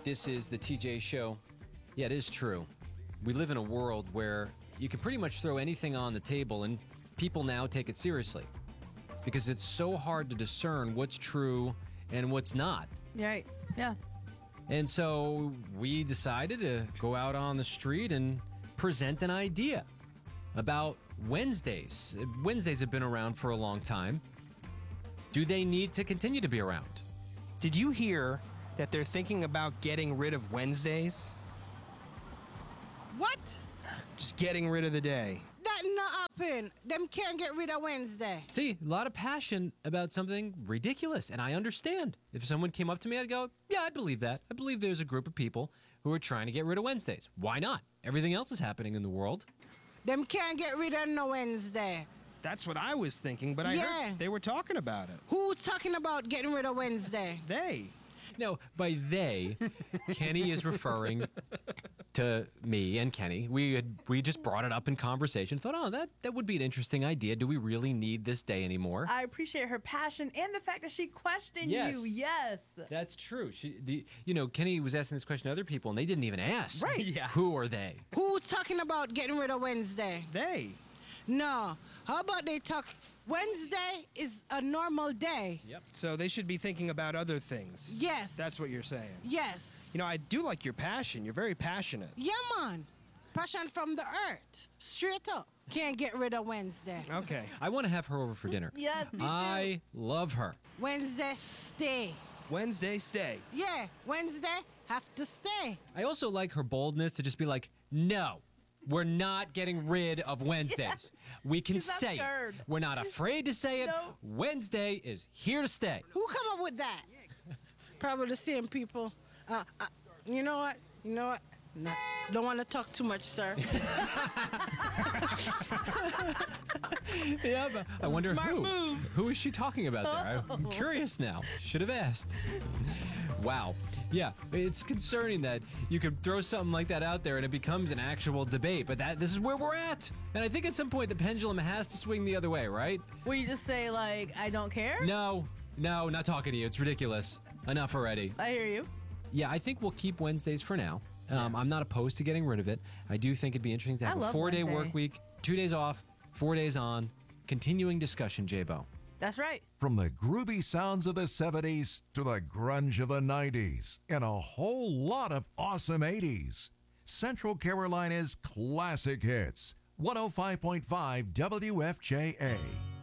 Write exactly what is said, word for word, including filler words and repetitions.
This is the T J Show. Yeah, it is true. We live in a world where you can pretty much throw anything on the table and people now take it seriously because it's so hard to discern what's true and what's not. Right. Yeah. And so we decided to go out on the street and present an idea about Wednesdays. Wednesdays have been around for a long time. Do they need to continue to be around? Did you hear that they're thinking about getting rid of Wednesdays? What? Just getting rid of the day. That not happen. Them can't get rid of Wednesday. See, a lot of passion about something ridiculous, and I understand. If someone came up to me, I'd go, yeah, I believe that. I believe there's a group of people who are trying to get rid of Wednesdays. Why not? Everything else is happening in the world. Them can't get rid of no Wednesday. That's what I was thinking, but I Yeah. heard they were talking about it. Who talking about getting rid of Wednesday? They. Now, by they, Kenny is referring to me and Kenny. We had, we just brought it up in conversation. Thought, oh, that, that would be an interesting idea. Do we really need this day anymore? I appreciate her passion and the fact that she questioned Yes. you. Yes. That's true. She, the, you know, Kenny was asking this question to other people, and they didn't even ask. Right. Yeah. Who are they? Who talking about getting rid of Wednesday? They. No. How about they talk? Wednesday is a normal day. Yep. So they should be thinking about other things. Yes. That's what you're saying. Yes. You know, I do like your passion. You're very passionate. Yeah, man. Passion from the earth. Straight up. Can't get rid of Wednesday. Okay. I want to have her over for dinner. Yes, me too. I love her. Wednesday, stay. Wednesday, stay. Yeah, Wednesday, have to stay. I also like her boldness to just be like, no, we're not getting rid of Wednesdays. Yes. We can She's not say scared. it. We're not afraid to say it. No. Wednesday is here to stay. Who come up with that? Probably the same people. Uh, uh, you know what? You know what? No, don't want to talk too much, sir. Yeah, but I wonder smart who. move. Who is she talking about there? I'm curious now. Should have asked. Wow. Yeah, it's concerning that you could throw something like that out there and it becomes an actual debate, but that this is where we're at. And I think at some point the pendulum has to swing the other way, right? Where you just say, like, I don't care? No, no, not talking to you. It's ridiculous. Enough already. I hear you. Yeah, I think we'll keep Wednesdays for now. Um, I'm not opposed to getting rid of it. I do think it'd be interesting to I have a love four-day Wednesday. work week, two days off, four days on, continuing discussion, J-Bo. That's right. From the groovy sounds of the seventies to the grunge of the nineties and a whole lot of awesome eighties. Central Carolina's classic hits. one oh five point five W F J A.